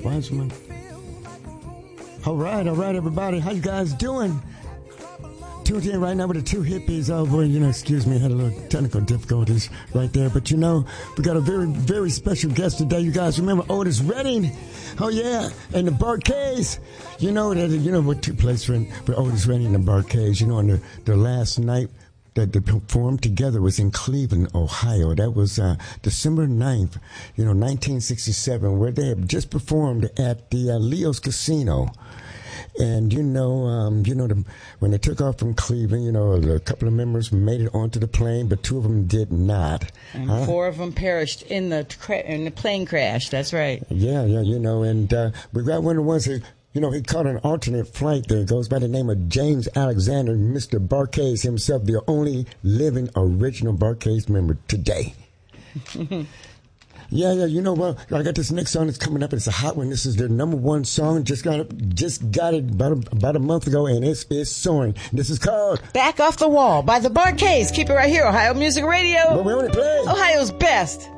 Why is my... All right, everybody. How you guys doing? Tuned in right now with the two hippies over, excuse me, I had a little technical difficulties right there. But, we got a very, very special guest today. You guys remember Otis Redding? Oh, yeah. And the Bar-Kays. You know what took place with Otis Redding and the Bar-Kays. On the last night that they performed together was in Cleveland, Ohio. That was December 9th, 1967, where they had just performed at the Leo's Casino. And, when they took off from Cleveland, a couple of members made it onto the plane, but two of them did not. And four of them perished in the plane crash. That's right. Yeah, and we got one of the ones who, he caught an alternate flight there. It goes by the name of James Alexander, Mr. Bar-Kays himself, the only living original Bar-Kays member today. Yeah, well, I got this next song that's coming up. It's a hot one. This is their number one song. Just got it about a month ago, and it's soaring. This is called Back Off the Wall by the Bar-Kays. Keep it right here, Ohio Music Radio. But we only play Ohio's best.